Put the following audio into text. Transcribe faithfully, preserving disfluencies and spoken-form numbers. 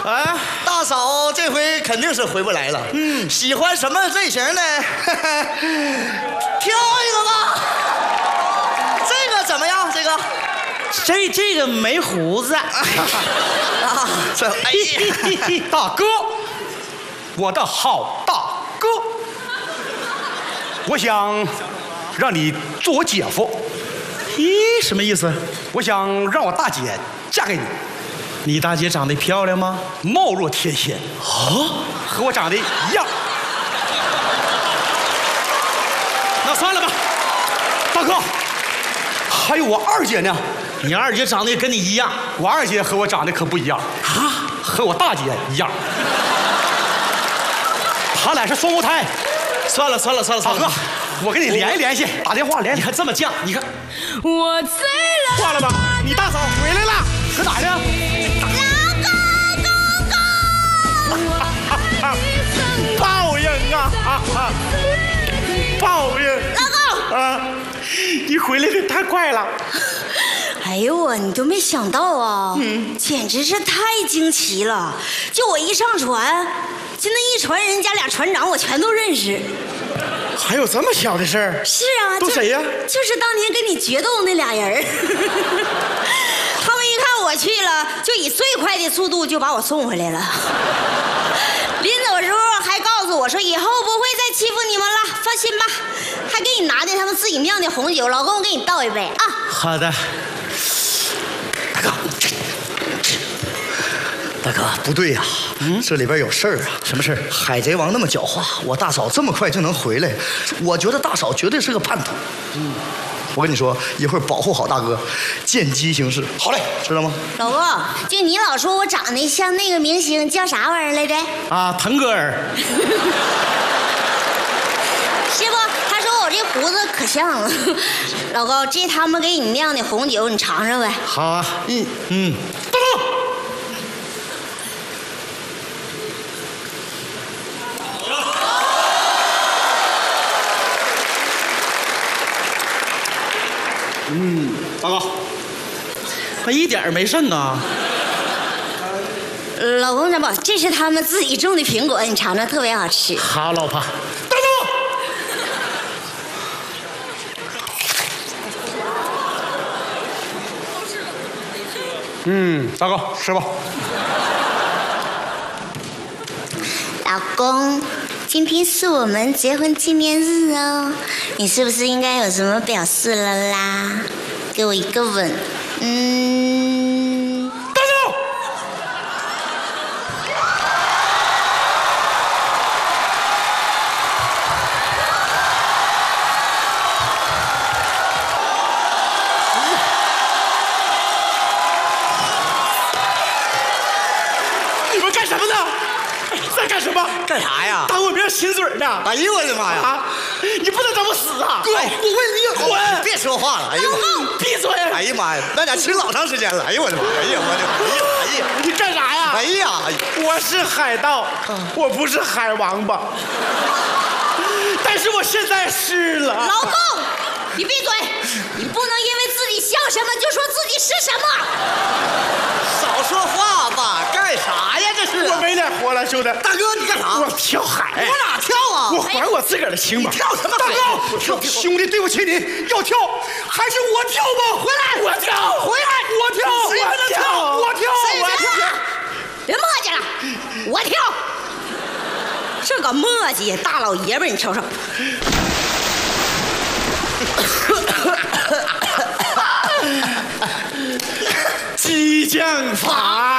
哎， 大嫂这回肯定是回不来了。嗯，喜欢什么类型的？挑一个吧。这个怎么样？这个， 这这个没胡子。啊， 这哎呀， 大哥，我的好大哥，我想让你做我姐夫。 咦，什么意思？ 我想让我大姐嫁给你。 你大姐长得漂亮吗？ 貌若天仙啊， 和我长得一样。那算了吧，大哥，还有我二姐呢。 你二姐长得也跟你一样。 我二姐和我长得可不一样啊， 和我大姐一样。他俩是双胞胎。 算了算了算了算了， 大哥，我跟你联系联系，打电话联系。 你还这么犟？你看， 我醉了。 挂了吧，你大嫂回来了，搁哪呢？报应啊！报应！ 老公啊，你回来的太快了。 哎呦我，你都没想到啊！嗯，简直是太惊奇了。就我一上船，就那一船人家俩船长，我全都认识。 还有这么小的事儿？ 是啊， 都谁呀？ 就是当年跟你决斗那俩人。他们一看我去了，就以最快的速度就把我送回来了。临走时候还告诉我说，以后不会再欺负你们了，放心吧。还给你拿的他们自己酿的红酒，老公，我给你倒一杯啊。 好的。 大哥，大哥，不对呀、啊，嗯，这里边有事儿啊。 什么事儿？ 海贼王那么狡猾，我大嫂这么快就能回来，我觉得大嫂绝对是个叛徒。嗯。我跟你说，一会儿保护好大哥，见机行事。好嘞，知道吗？ 老公，就你老说我长得像那个明星，叫啥玩意儿来着？ 啊，腾格尔。 是不？他说我这胡子可像了。老高，这他们给你酿的红酒，你尝尝呗。 好啊。 嗯嗯。 嗯，大哥， 他一点没剩啊。 老公，这不，这是他们自己种的苹果，你尝尝，特别好吃。 好，老婆。 大哥，嗯，大哥，吃吧。 老公，今天是我们结婚纪念日哦，你是不是应该有什么表示了啦？给我一个吻。嗯。 大哥。你们干什么呢？在干什么？ 干啥呀？ 当我别人亲嘴呢！ 哎呦我的妈呀！ 啊！你不能这么死啊！ 哥， 哎我问你滚！ 别说话了！哎呀妈！ 闭嘴！ 哎呀妈呀，那俩亲老长时间了！哎呦我的妈！哎呀我的！哎呀！ 你干啥呀？ 哎呀！ 我是海盗，我不是海王八。但是我现在是了。 老公，你闭嘴！你不能因为自己像什么就说自己是什么。 少说话吧！干啥呀？这是！ 我没脸活了，兄弟。 大哥，你干啥？ 我跳海。 我哪跳啊？ 我还我自个儿的清吧。 跳什么？ 大哥， 跳！ 兄弟，对不起你，要跳还是我跳吧？ 回来！ 我跳！ 回来！ 我跳！ 谁不能跳？ 我跳！ 我跳！别磨叽了，我跳。这个磨叽，大老爷们儿，你瞅瞅。 激将法。